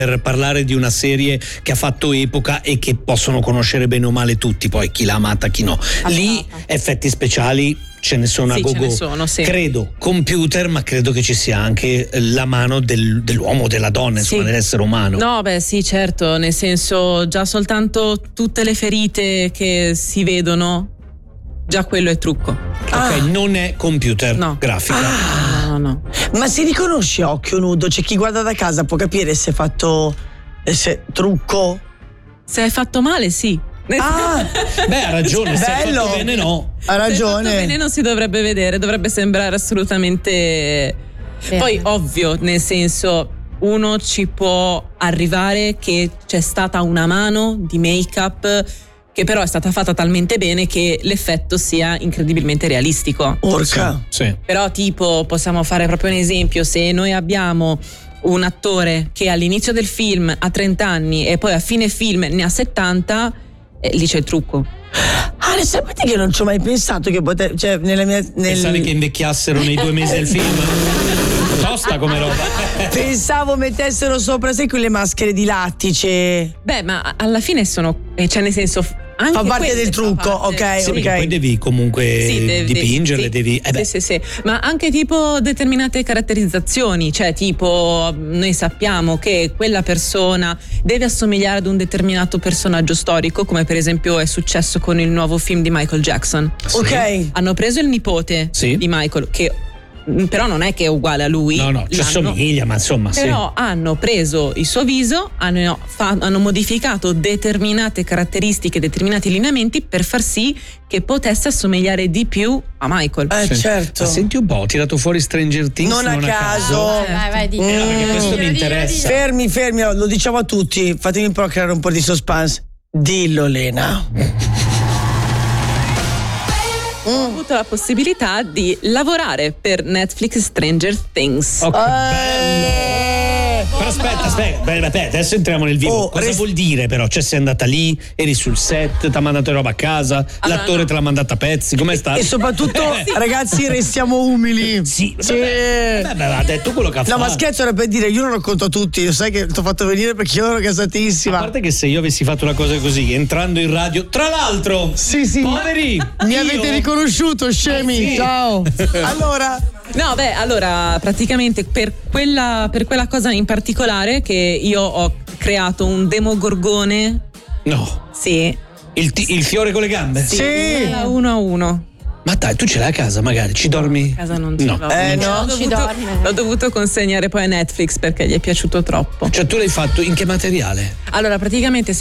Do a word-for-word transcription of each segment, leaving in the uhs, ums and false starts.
per parlare di una serie che ha fatto epoca e che possono conoscere bene o male tutti, poi chi l'ha amata, chi no. Lì effetti speciali ce ne sono sì, a go-go. Ce ne sono, sì. Credo computer, ma credo che ci sia anche la mano del, dell'uomo o della donna, sì. insomma, dell'essere umano. No, beh sì, certo, nel senso già soltanto tutte le ferite che si vedono, già quello è trucco. Ah. Ok, non è computer no. grafica. Ah. No, no, no. Ma si riconosce a occhio nudo? C'è chi guarda da casa può capire se è fatto se trucco? Se è fatto male, sì. Ah, beh, ha ragione, se è fatto bene no. Ha ragione. Se è fatto bene non si dovrebbe vedere, dovrebbe sembrare assolutamente bene. Poi ovvio, nel senso, uno ci può arrivare che c'è stata una mano di make-up che però è stata fatta talmente bene che l'effetto sia incredibilmente realistico. Orca. Sì, sì. Però tipo possiamo fare proprio un esempio: se noi abbiamo un attore che all'inizio del film ha trenta anni e poi a fine film ne ha settanta, eh, lì c'è il trucco. Ah, sapete che non ci ho mai pensato che poteva, cioè nella mia nel... Pensavi che invecchiassero nei due mesi del film? Tosta come roba. Pensavo mettessero sopra sé quelle maschere di lattice. Beh, ma alla fine sono, cioè nel senso, anche fa parte del trucco, ok, sì, ok. Poi devi comunque sì, devi, dipingerle, sì, devi. Eh beh. sì, sì, sì. Ma anche tipo determinate caratterizzazioni, cioè tipo noi sappiamo che quella persona deve assomigliare ad un determinato personaggio storico, come per esempio è successo con il nuovo film di Michael Jackson. Sì. Ok. Hanno preso il nipote sì. di Michael, che però non è che è uguale a lui. No, no, ci assomiglia, ma insomma però sì. hanno preso il suo viso, hanno, fa, hanno modificato determinate caratteristiche, determinati lineamenti per far sì che potesse assomigliare di più a Michael. Eh sì. certo. Ma senti un po', ho tirato fuori Stranger Things non, non a caso, caso. Vai, vai, di. Mm. Eh, perché questo mi interessa. Fermi, fermi, lo diciamo a tutti, fatemi un po' creare un po' di suspense. Dillo, Lena. Ho avuto la possibilità di lavorare per Netflix Stranger Things. Oh, che bello! Però aspetta, aspetta, beh, beh, adesso entriamo nel vivo. Oh, Cosa rest- vuol dire però? Cioè sei andata lì, eri sul set, ti ha mandato roba a casa, allora, l'attore no. te l'ha mandata a pezzi, com'è stato? E soprattutto, ragazzi, restiamo umili. Sì, sì. Vabbè, vabbè, ha detto quello che ha no, fatto. ma scherzo, era per dire, io non racconto a tutti, lo sai che ti ho fatto venire perché io ero gasatissima. A parte che se io avessi fatto una cosa così, entrando in radio, tra l'altro, sì, sì, poveri, mi io... avete riconosciuto, scemi. Eh, sì. Ciao. Allora, no, beh, allora praticamente per quella, per quella cosa in particolare che io ho creato un demogorgone. No. Sì. Il, t- il fiore con le gambe? Sì. sì. Uno a uno. Ma dai, tu ce l'hai a casa magari, ci dormi? A casa non ce no. l'ho. Eh, no. L'ho ci dovuto, dorme. l'ho dovuto consegnare poi a Netflix perché gli è piaciuto troppo. Cioè tu l'hai fatto in che materiale? Allora, praticamente è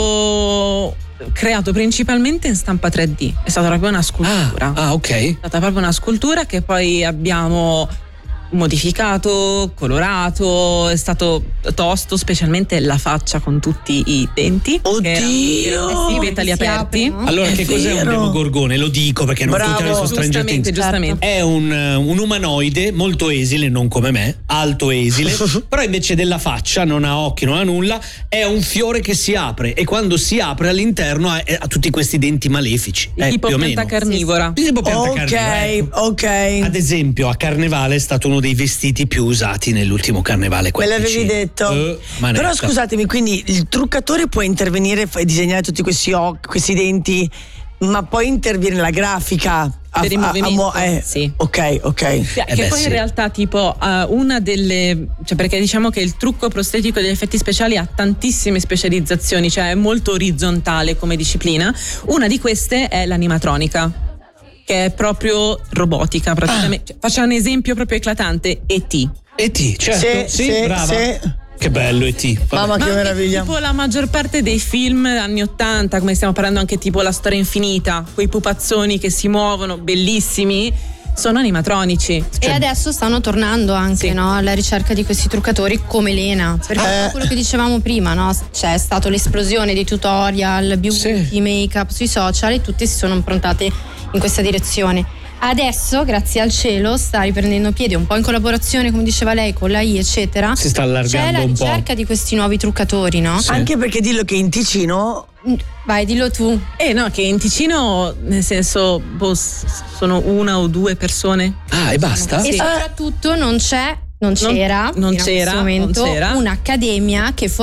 stato creato principalmente in stampa tre D. È stata proprio una scultura. Ah, ah, ok. È stata proprio una scultura che poi abbiamo modificato, colorato, è stato tosto, specialmente la faccia con tutti i denti. Oddio! Sì, i petali aperti. Aprono. Allora, È che cos'è un vero. demogorgone? Lo dico perché non Bravo. tutti adesso Stranger Giustamente, Things. giustamente. È un, un umanoide molto esile, non come me, alto esile, però invece della faccia non ha occhi, non ha nulla, è un fiore che si apre e quando si apre all'interno ha, ha tutti questi denti malefici. Il Eh, tipo più o pianta meno. carnivora. Tipo pianta Ok, carnivora, ecco. ok. Ad esempio, a Carnevale è stato uno dei vestiti più usati nell'ultimo Carnevale. Me l'avevi quattordici. detto. Eh, manetta. Però scusatemi, quindi il truccatore può intervenire e disegnare tutti questi occhi, questi denti, ma poi interviene la grafica a, Per il a- a movimento, mo- eh, sì. Ok, ok. Eh che beh, poi sì. in realtà tipo uh, una delle, cioè perché diciamo che il trucco prostetico degli effetti speciali ha tantissime specializzazioni, cioè è molto orizzontale come disciplina. Una di queste è l'animatronica, che è proprio robotica praticamente. Cioè, faccio un esempio proprio eclatante: E T. E T, certo. Sì, Sì, sì, brava. sì. Che bello E T. Vabbè. Mamma Ma che anche meraviglia. tipo la maggior parte dei film anni ottanta, come stiamo parlando anche tipo La storia infinita, quei pupazzoni che si muovono, bellissimi, sono animatronici. E adesso stanno tornando anche, Sì. no, alla ricerca di questi truccatori come Lena, perché Eh. quello che dicevamo prima, no, c'è stato l'esplosione dei tutorial, beauty, Sì. make-up sui social e tutti si sono improntate in questa direzione. Adesso, grazie al cielo, sta riprendendo piede un po' in collaborazione, come diceva lei, con la I, eccetera. Si sta allargando C'è la un po'. ricerca di questi nuovi truccatori, no? Sì. Anche perché dillo che in Ticino Vai, dillo tu. Eh no, che in Ticino, nel senso, boh, s- sono una o due persone. Ah, e basta? E Sì. soprattutto non c'è non c'era, non fino a c'era, questo momento, non c'era. un'accademia che